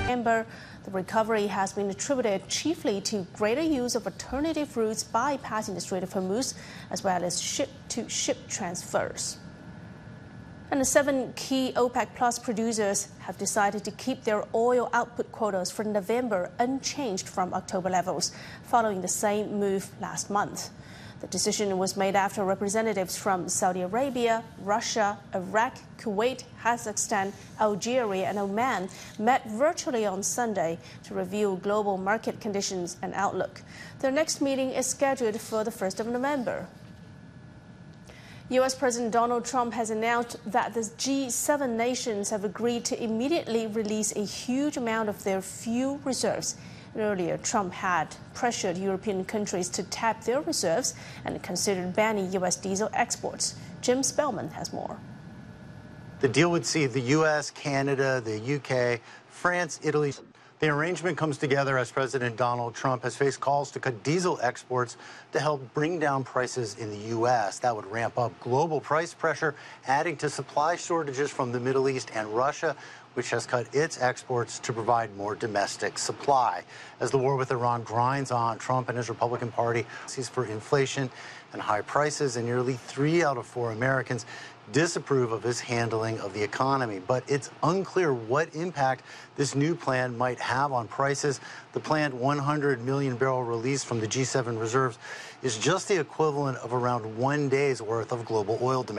November, the recovery has been attributed chiefly to greater use of alternative routes bypassing the Strait of Hormuz, as well as ship-to-ship transfers. And the 7 key OPEC Plus producers have decided to keep their oil output quotas for November unchanged from October levels, following the same move last month. The decision was made after representatives from Saudi Arabia, Russia, Iraq, Kuwait, Kazakhstan, Algeria and Oman met virtually on Sunday to review global market conditions and outlook. Their next meeting is scheduled for the 1st of November. U.S. President Donald Trump has announced that the G7 nations have agreed to immediately release a huge amount of their fuel reserves. Earlier, Trump had pressured European countries to tap their reserves and considered banning U.S. diesel exports. Jim Spellman has more. The deal would see the U.S., Canada, the U.K., France, Italy. The arrangement comes together as President Donald Trump has faced calls to cut diesel exports to help bring down prices in the U.S. That would ramp up global price pressure, adding to supply shortages from the Middle East and Russia, which has cut its exports to provide more domestic supply. As the war with Iran grinds on, Trump and his Republican Party sees for inflation and high prices, and nearly 3 out of 4 Americans disapprove of his handling of the economy. But it's unclear what impact this new plan might have on prices. The planned 100 million barrel release from the G7 reserves is just the equivalent of around 1 day's worth of global oil demand.